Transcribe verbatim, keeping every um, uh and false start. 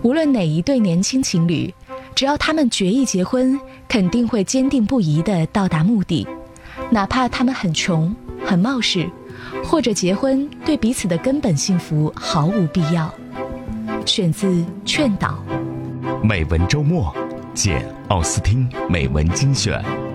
无论哪一对年轻情侣，只要他们决意结婚，肯定会坚定不移地到达目的，哪怕他们很穷很冒失，或者结婚对彼此的根本幸福毫无必要。选自劝导。 美文周末，简·奥斯汀美文精选。